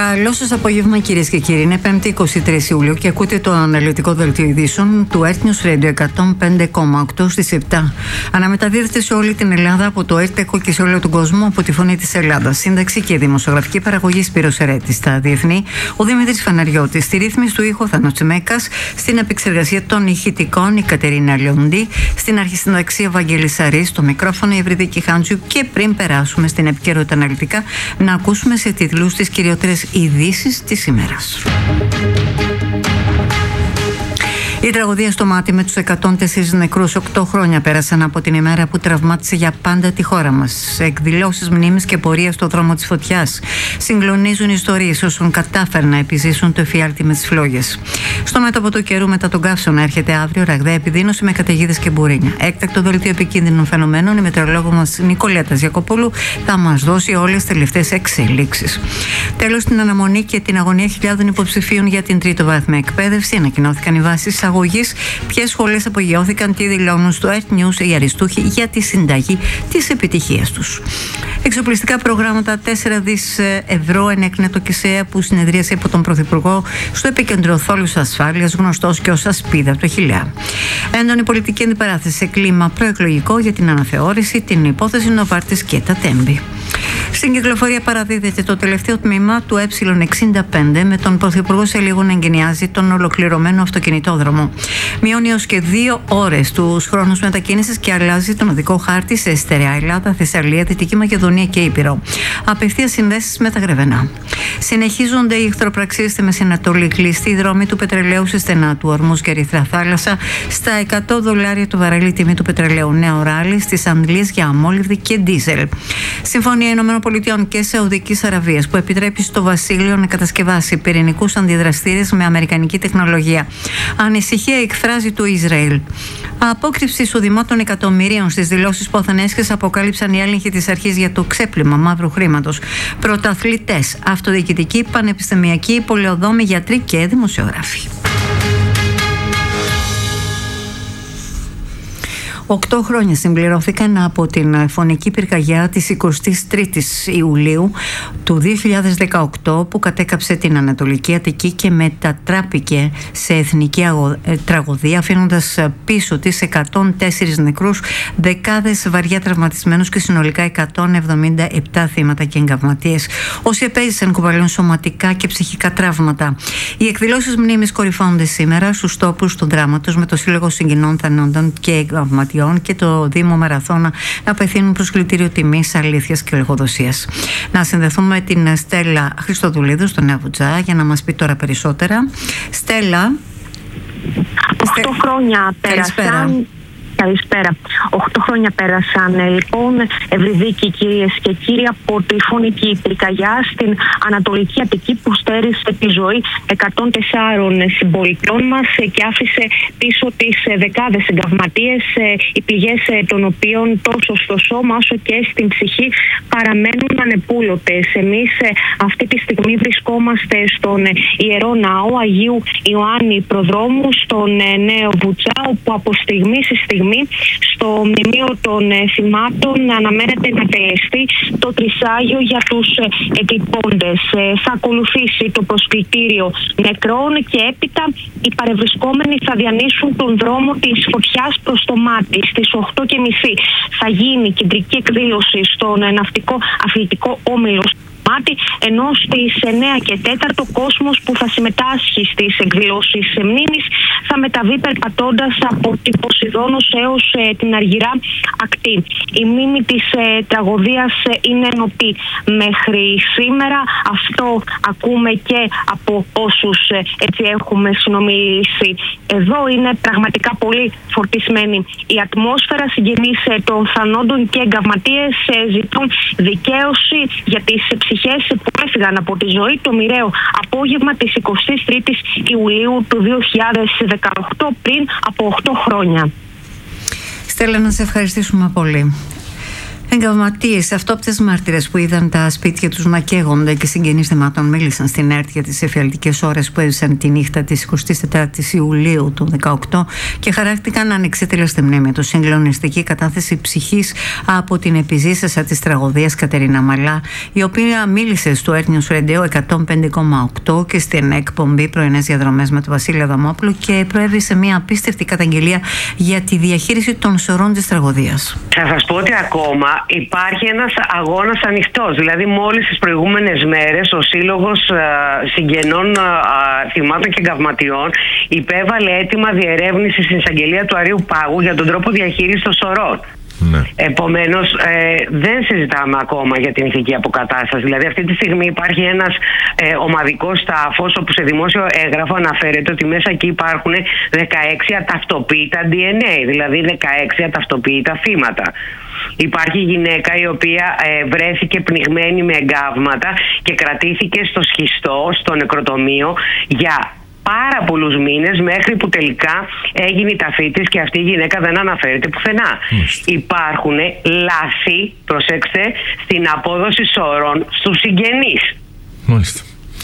Καλό σας απόγευμα, κυρίες και κύριοι. Είναι 5η 23 Ιουλίου και ακούτε το αναλυτικό δελτίο ειδήσεων του Earth News Radio 105,8 στις 7. Αναμεταδίδεται σε όλη την Ελλάδα από το Earth και σε όλο τον κόσμο από τη Φωνή της Ελλάδας. Σύνταξη και δημοσιογραφική παραγωγή Σπύρος Ερέτης. Στα διεθνή, ο Δημήτρης Φαναριώτης. Στη ρύθμιση του ήχου Θάνος Τσιμέκας. Στην επεξεργασία των ηχητικών η Κατερίνα Λιοντή. Στην αρχισυνταξία Βαγγέλης Σαρής. Στο μικρόφωνο η Ευρυδίκη Χάντζου. Και πριν περάσουμε στην επικαιρότητα αναλυτικά, να ακούσουμε σε τίτλους τις κυριότερες ειδήσεις της ημέρας. Η τραγωδία στο Μάτι με τους 104 νεκρούς 8 χρόνια πέρασαν από την ημέρα που τραυμάτισε για πάντα τη χώρα μας. Εκδηλώσεις μνήμης και πορεία στο δρόμο της φωτιάς. Συγκλονίζουν ιστορίες όσων κατάφεραν να επιζήσουν το εφιάλτη με τις φλόγες. Στο μέτωπο του καιρού μετά τον καύσωνα έρχεται αύριο ραγδαία επιδείνωση με καταιγίδες και μπουρίνια. Έκτακτο δελτίο επικίνδυνων φαινομένων, η μετεωρολόγο μας Νικολέτα Γιακοπούλου θα μας δώσει όλες τις τελευταίες εξελίξεις. Τέλος, στην αναμονή και την αγωνία χιλιάδων υποψηφίων για την τρίτο βάθμια εκπαίδευση, ανακοινώθηκαν οι βάσεις αγωγής, ποιες σχολές απογειώθηκαν, τι δηλώνουν στο Earth News οι αριστούχοι για τη συνταγή της επιτυχίας τους. Εξοπλιστικά προγράμματα 4 δις ευρώ ενέκρινε το ΚΙΣΕΑ που συνεδρίασε υπό τον Πρωθυπουργό στο επίκεντρο θόλους ασφάλειας, γνωστός και ως ασπίδα του Αχιλλέα. Έντονη πολιτική αντιπαράθεση σε κλίμα προεκλογικό για την αναθεώρηση, την υπόθεση Νοβάρτης και τα Τέμπη. Στην κυκλοφορία παραδίδεται το τελευταίο τμήμα του Ε65 με τον Πρωθυπουργό σε λίγο να εγκαινιάζει τον ολοκληρωμένο αυτοκινητόδρομο. Μειώνει ως και 2 ώρες τους χρόνους μετακίνησης και αλλάζει τον οδικό χάρτη σε στερεά Ελλάδα, Θεσσαλία, Δυτική Μακεδονία και Ήπειρο. Απευθείας συνδέσεις με τα Γρεβενά. Συνεχίζονται οι εχθροπραξίες στη Μεσανατολή, κλειστοί δρόμοι του πετρελαίου σε στενά του Ορμούς και Ερυθρά Θάλασσα, στα $100 το βαρέλι τιμή του πετρελαίου, νέο ράλι στις Αντλίες για αμόλυβδη και ντίζελ. Συμφωνία ΗΠΑ και Σαουδικής Αραβίας που επιτρέπει στο Βασίλειο να κατασκευάσει πυρηνικούς αντιδραστήρες με αμερικανική τεχνολογία. Ανησυχία εκφράζει το Ισραήλ. Απόκρυψη εισοδημάτων εκατομμυρίων στις δηλώσεις που Αθανέσχες αποκάλυψαν οι έλεγχοι της αρχής για το ξέπλυμα μαύρου χρήματος. Πρωταθλητές, αυτοδιοικητικοί, πανεπιστημιακοί, πολεοδόμοι, γιατροί και δημοσιογράφοι. 8 χρόνια συμπληρώθηκαν από την φωνική πυρκαγιά της 23ης Ιουλίου του 2018 που κατέκαψε την Ανατολική Αττική και μετατράπηκε σε εθνική τραγωδία, αφήνοντας πίσω της 104 νεκρούς, δεκάδες βαριά τραυματισμένους και συνολικά 177 θύματα και εγκαυματίες. Όσοι επέζησαν κουβαλούν σωματικά και ψυχικά τραύματα. Οι εκδηλώσεις μνήμης κορυφώνονται σήμερα στους τόπους του δράματος με το Σύλλογο Συγκινών Θανόντων και Εγκαυματιών και το Δήμο Μαραθώνα να απευθύνουν προσκλητήριο τιμής, αλήθειας και λογοδοσίας. Να συνδεθούμε με την Στέλλα Χριστοδουλίδου στο Νέα Βουτζά για να μας πει τώρα περισσότερα. Στέλλα. 8 χρόνια πέρασαν. Καλησπέρα. 8 χρόνια πέρασαν λοιπόν, Ευρυδίκη, κυρίες και κύριοι, από τη φωνική πυρκαγιά στην Ανατολική Αττική που στέρισε τη ζωή 104 συμπολιτών μας και άφησε πίσω τις δεκάδες εγκαυματίες, οι πληγές των οποίων τόσο στο σώμα όσο και στην ψυχή παραμένουν ανεπούλωτες. Εμείς αυτή τη στιγμή βρισκόμαστε στον Ιερό Ναό Αγίου Ιωάννη Προδρόμου, στον Νέο Βουτζά, όπου από στιγμή σε στιγμή στο μνημείο των θυμάτων αναμένεται να τελεστεί το τρισάγιο για τους εκλειπώντες. Θα ακολουθήσει το προσκλητήριο νεκρών και έπειτα οι παρευρισκόμενοι θα διανύσουν τον δρόμο της φωτιάς προς το Μάτι. Στις 8:30 θα γίνει κεντρική εκδήλωση στον ναυτικό αθλητικό όμιλο Μάτι, ενώ στις 9 και 4 κόσμος που θα συμμετάσχει στις εκδηλώσεις μνήμης θα μεταβεί περπατώντας από την Ποσειδόνος έως την Αργυρά ακτή. Η μνήμη της τραγωδίας είναι ενωτή μέχρι σήμερα. Αυτό ακούμε και από όσους έτσι έχουμε συνομιλήσει. Εδώ είναι πραγματικά πολύ φορτισμένη η ατμόσφαιρα. Συγγενείς των θανόντων και εγκαυματίες ζητούν δικαίωση για τις ψυχές που έφυγαν από τη ζωή το μοιραίο απόγευμα της 23ης Ιουλίου του 2018, πριν από 8 χρόνια. Στέλλα, να σε ευχαριστήσουμε πολύ. Εγκαυματίες, αυτόπτες μάρτυρες που είδαν τα σπίτια τους να καίγονται και συγγενείς θυμάτων μίλησαν στην ΕΡΤ για τις εφιαλτικές ώρες που έζησαν τη νύχτα της 24ης Ιουλίου του 2018 και χαράχτηκαν ανεξίτηλα στη μνήμη τους. Συγκλονιστική κατάθεση ψυχής από την επιζήσασα της τραγωδίας Κατερίνα Μαλά, η οποία μίλησε στο News Radio 105,8 και στην εκπομπή Πρωινές Διαδρομές με τον Βασίλη Αδαμόπουλο και προέβησε μια απίστευτη καταγγελία για τη διαχείριση των σωρών της τραγωδίας. Θα σας πω ότι ακόμα υπάρχει ένας αγώνας ανοιχτός. Δηλαδή, μόλις τις προηγούμενες μέρες ο Σύλλογος Συγγενών Θυμάτων και Εγκαυματιών υπέβαλε αίτημα διερεύνησης στην εισαγγελία του Αρείου Πάγου για τον τρόπο διαχείρισης των σωρών. Ναι. Επομένως, δεν συζητάμε ακόμα για την ηθική αποκατάσταση. Δηλαδή, αυτή τη στιγμή υπάρχει ένας ομαδικός τάφος όπου σε δημόσιο έγγραφο αναφέρεται ότι μέσα εκεί υπάρχουν 16 αταυτοποίητα DNA, δηλαδή 16 αταυτοποίητα θύματα. Υπάρχει γυναίκα η οποία βρέθηκε πνιγμένη με εγκάβματα και κρατήθηκε στο σχιστό, στο νεκροτομείο για πάρα πολλούς μήνες, μέχρι που τελικά έγινε η ταφή της και αυτή η γυναίκα δεν αναφέρεται πουθενά. Υπάρχουν λάθη, προσέξτε, στην απόδοση σωρών στους συγγενείς. Μάλιστα.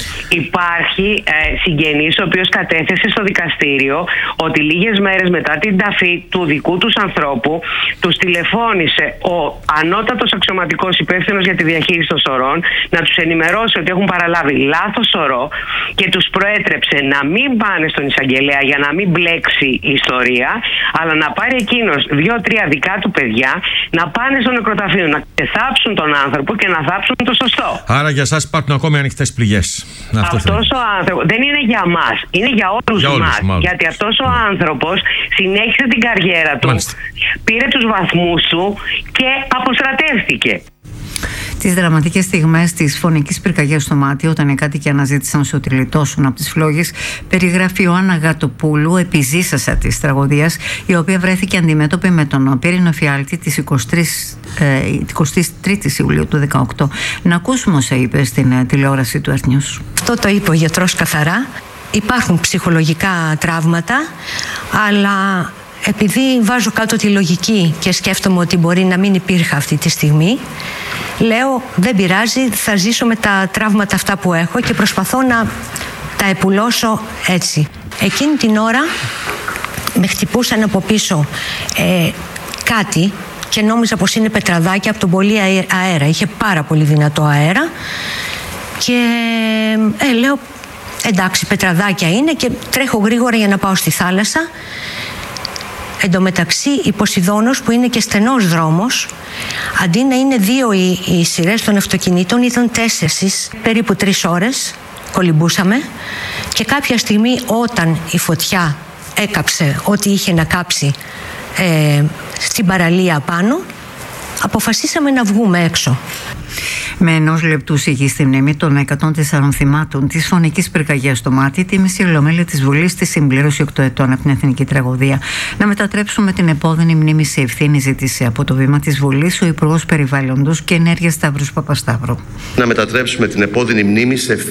Υπάρχει συγγενής ο οποίος κατέθεσε στο δικαστήριο ότι λίγες μέρες μετά την ταφή του δικού τους ανθρώπου τους τηλεφώνησε ο ανώτατος αξιωματικός υπεύθυνος για τη διαχείριση των σωρών να τους ενημερώσει ότι έχουν παραλάβει λάθος σωρό και τους προέτρεψε να μην πάνε στον εισαγγελέα για να μην μπλέξει η ιστορία, αλλά να πάρει εκείνος 2-3 δικά του παιδιά να πάνε στο νεκροταφείο, να θάψουν τον άνθρωπο και να θάψουν το σωστό. Άρα για εσάς υπάρχουν ακόμη ανοιχτές πληγές. Αυτός ο άνθρωπος δεν είναι για μας, είναι για όλους μας. Γιατί αυτός ο άνθρωπος συνέχισε την καριέρα του, πήρε τους βαθμούς του και αποστρατεύτηκε. Τις δραματικές στιγμές της φωνικής πυρκαγιάς στο μάτι, όταν οι κάτοικοι αναζήτησαν να σωτηριλιτώσουν από τις φλόγες, περιγράφει η Ιωάννα Γατοπούλου, επιζήσασα της τραγωδίας, η οποία βρέθηκε αντιμέτωπη με τον πύρινο εφιάλτη της 23ης Ιουλίου του 2018. Να ακούσουμε όσα είπε στην τηλεόραση του News. Αυτό το είπε ο γιατρός καθαρά. Υπάρχουν ψυχολογικά τραύματα, αλλά επειδή βάζω κάτω τη λογική και σκέφτομαι ότι μπορεί να μην υπήρχε αυτή τη στιγμή, λέω δεν πειράζει, θα ζήσω με τα τραύματα αυτά που έχω και προσπαθώ να τα επουλώσω έτσι. Εκείνη την ώρα με χτυπούσαν από πίσω κάτι και νόμιζα πως είναι πετραδάκια από τον πολύ αέρα. Είχε πάρα πολύ δυνατό αέρα και λέω εντάξει, πετραδάκια είναι, και τρέχω γρήγορα για να πάω στη θάλασσα. Εν τω μεταξύ η Ποσειδώνος, που είναι και στενός δρόμος, αντί να είναι 2 οι σειρές των αυτοκινήτων, ήταν 4, περίπου 3 ώρες κολυμπούσαμε, και κάποια στιγμή όταν η φωτιά έκαψε ό,τι είχε να κάψει στην παραλία πάνω, αποφασίσαμε να βγούμε έξω. Με 1 λεπτού σιγή στη μνήμη των 104 θυμάτων της φωνικής πυρκαγιάς στο μάτι, τη μισή ολομέλεια της Βουλής στη συμπλήρωση 8 ετών από την εθνική τραγωδία. Να μετατρέψουμε την επώδυνη μνήμη σε ευθύνη, ζήτησε από το βήμα της Βουλής ο Υπουργός Περιβάλλοντος και Ενέργειας Σταύρος Παπασταύρου. Να μετατρέψουμε την επώδυνη μνήμη σε ευθύνη.